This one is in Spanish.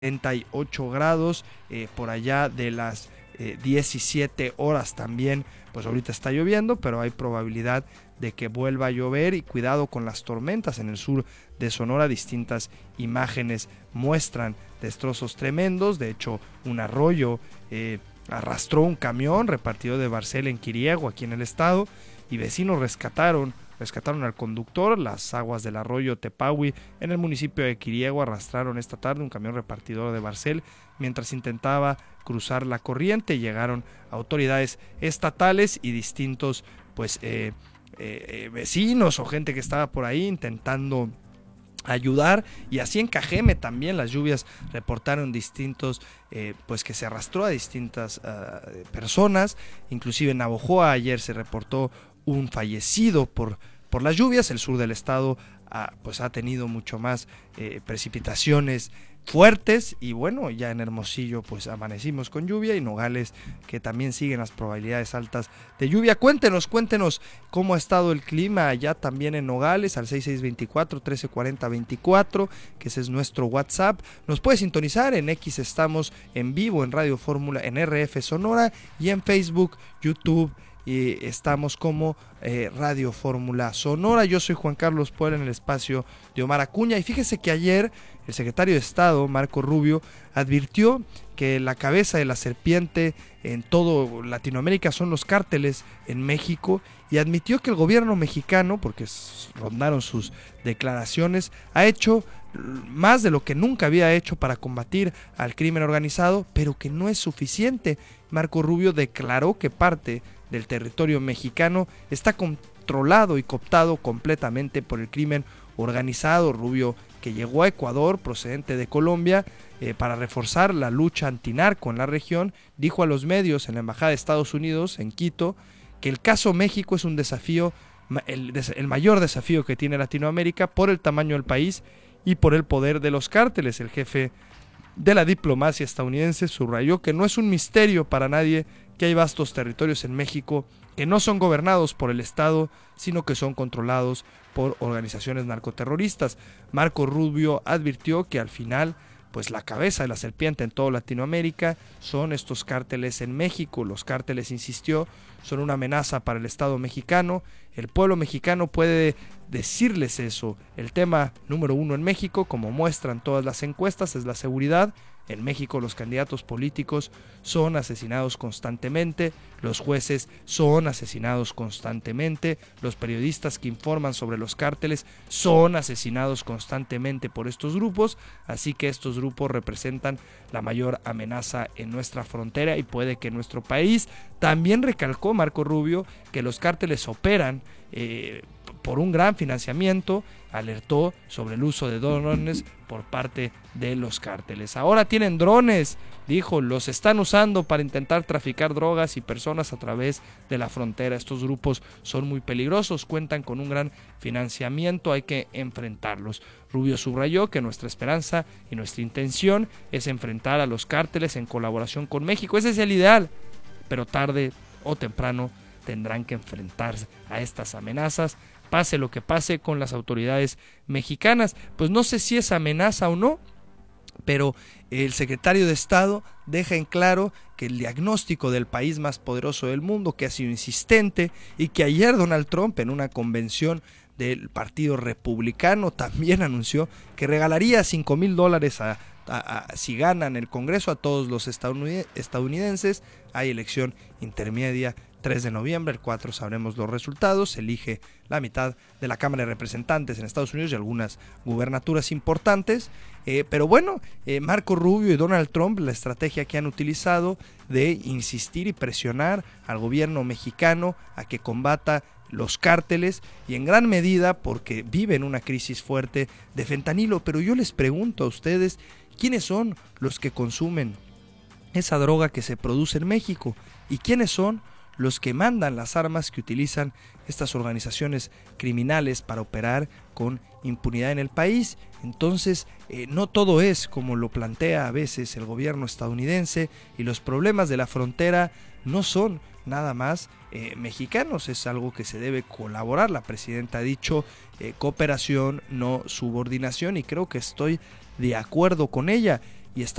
38 grados, por allá de las 17 horas también, pues ahorita está lloviendo, pero hay probabilidad de que vuelva a llover, y cuidado con las tormentas en el sur de Sonora. Distintas imágenes muestran destrozos tremendos. De hecho, un arroyo arrastró un camión repartido de Barcel en Quiriego, aquí en el estado, y vecinos rescataron al conductor. Las aguas del arroyo Tepahui en el municipio de Quiriego arrastraron esta tarde un camión repartidor de Barcel mientras intentaba cruzar la corriente. Llegaron autoridades estatales y distintos vecinos o gente que estaba por ahí intentando ayudar. Y así en Cajeme también las lluvias reportaron distintos, que se arrastró a distintas personas. Inclusive en Navojoa ayer se reportó un fallecido por las lluvias. El sur del estado ha tenido mucho más precipitaciones fuertes, y bueno, ya en Hermosillo pues amanecimos con lluvia, y Nogales, que también siguen las probabilidades altas de lluvia. Cuéntenos cómo ha estado el clima allá también en Nogales, al 6624-1340-24, que ese es nuestro WhatsApp. Nos puede sintonizar en X, estamos en vivo en Radio Fórmula, en RF Sonora, y en Facebook, YouTube, y estamos como Radio Fórmula Sonora. Yo soy Juan Carlos Puebla, en el espacio de Omar Acuña, y fíjese que ayer el secretario de Estado, Marco Rubio, advirtió que la cabeza de la serpiente en todo Latinoamérica son los cárteles en México, y admitió que el gobierno mexicano, porque rondaron sus declaraciones, ha hecho más de lo que nunca había hecho para combatir al crimen organizado, pero que no es suficiente. Marco Rubio declaró que parte del territorio mexicano está controlado y cooptado completamente por el crimen organizado. Rubio, que llegó a Ecuador procedente de Colombia para reforzar la lucha antinarco en la región, dijo a los medios en la Embajada de Estados Unidos en Quito que el caso México es un desafío, el mayor desafío que tiene Latinoamérica, por el tamaño del país y por el poder de los cárteles. El jefe de la diplomacia estadounidense subrayó que no es un misterio para nadie que hay vastos territorios en México que no son gobernados por el Estado, sino que son controlados por organizaciones narcoterroristas. Marco Rubio advirtió que al final, pues la cabeza de la serpiente en toda Latinoamérica son estos cárteles en México. Los cárteles, insistió, son una amenaza para el Estado mexicano. El pueblo mexicano puede decirles eso. El tema número uno en México, como muestran todas las encuestas, es la seguridad. En México los candidatos políticos son asesinados constantemente, los jueces son asesinados constantemente, los periodistas que informan sobre los cárteles son asesinados constantemente por estos grupos, así que estos grupos representan la mayor amenaza en nuestra frontera y puede que en nuestro país. También recalcó Marco Rubio que los cárteles operan por un gran financiamiento. Alertó sobre el uso de drones por parte de los cárteles. Ahora tienen drones, dijo, los están usando para intentar traficar drogas y personas a través de la frontera. Estos grupos son muy peligrosos, cuentan con un gran financiamiento, hay que enfrentarlos. Rubio subrayó que nuestra esperanza y nuestra intención es enfrentar a los cárteles en colaboración con México. Ese es el ideal, pero tarde o temprano tendrán que enfrentarse a estas amenazas, pase lo que pase con las autoridades mexicanas. Pues no sé si es amenaza o no, pero el secretario de Estado deja en claro que el diagnóstico del país más poderoso del mundo, que ha sido insistente, y que ayer Donald Trump en una convención del Partido Republicano también anunció que regalaría $5,000 si ganan el Congreso a todos los estadounidenses. Hay elección intermedia 3 de noviembre, el 4 sabremos los resultados. Se elige la mitad de la Cámara de Representantes en Estados Unidos y algunas gubernaturas importantes. Pero bueno, Marco Rubio y Donald Trump, la estrategia que han utilizado de insistir y presionar al gobierno mexicano a que combata los cárteles, y en gran medida porque viven una crisis fuerte de fentanilo. Pero yo les pregunto a ustedes, ¿quiénes son los que consumen esa droga que se produce en México? ¿Y quiénes son los que mandan las armas que utilizan estas organizaciones criminales para operar con impunidad en el país? Entonces, no todo es como lo plantea a veces el gobierno estadounidense, y los problemas de la frontera no son nada más mexicanos, es algo que se debe colaborar. La presidenta ha dicho cooperación, no subordinación, y creo que estoy de acuerdo con ella. y